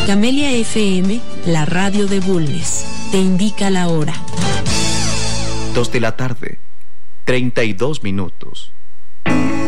Camelia FM, la radio de Bulnes, te indica la hora. 2 de la tarde, 32 minutos.